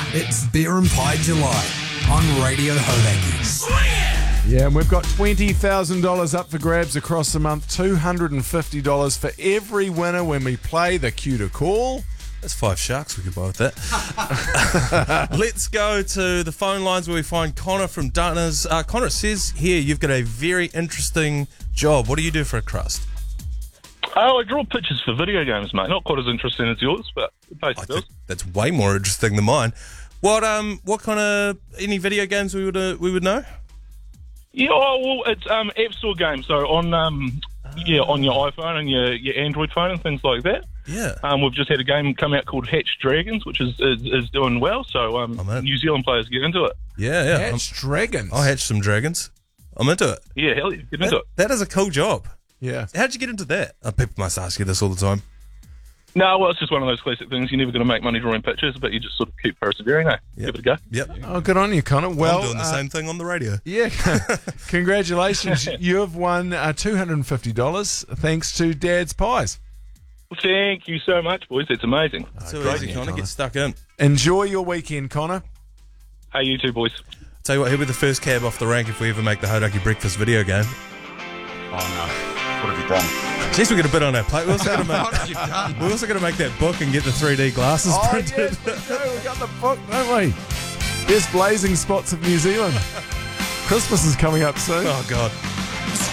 It's Beer and Pie July on Radio Hodaki. Yeah, and we've got $20,000 up for grabs across the month, $250 for every winner when we play the Cue to Call. That's 5 sharks we could buy with that. Let's go to the phone lines where we find Connor from Dunners. Connor, it says here you've got a very interesting job. What do you do for a crust? Oh, I draw pictures for video games, mate. Not quite as interesting as yours, but it pays the bills. That's way more interesting than mine. What kind of any video games we would know? Yeah, well, it's App Store games. So on on your iPhone and your Android phone and things like that. Yeah. We've just had a game come out called Hatch Dragons, which is doing well. So New Zealand players get into it. Yeah. Hatch Dragons. I'll hatch some dragons. I'm into it. Yeah, hell yeah, get into it. That is a cool job. Yeah. How'd you get into that? People must ask you this all the time. No, well, it's just one of those classic things. You're never going to make money drawing pictures, but you just sort of keep persevering, eh? Yep. Give it a go. Yep. Oh, good on you, Connor. Well, I'm doing the same thing on the radio. Yeah. Congratulations. You've won $250 thanks to Dad's Pies. Thank you so much, boys. It's amazing. Too easy, Connor. Get stuck in. Enjoy your weekend, Connor. Hey, you too, boys. Tell you what, he'll be the first cab off the rank if we ever make the Hodaki Breakfast video game. Oh no. What have you done? Jeez, we got a bit on our plate. We're also going What have you done? to make that book and get the 3D glasses printed. Yes, we do. We got the book, don't we? Best blazing spots of New Zealand. Christmas is coming up soon. Oh, God.